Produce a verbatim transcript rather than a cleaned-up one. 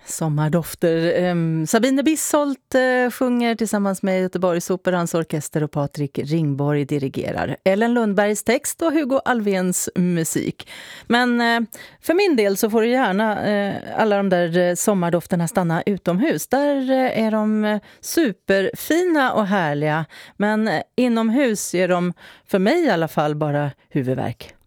Sommardofter. Um, Sabine Bisholt uh, sjunger tillsammans med Göteborgs Operans orkester och Patrik Ringborg dirigerar. Ellen Lundbergs text och Hugo Alvéns musik. Men uh, för min del så får du gärna uh, alla de där uh, sommardofterna stanna utomhus. Där uh, är de uh, superfina och härliga. Men uh, inomhus är de, för mig i alla fall, bara huvudvärk.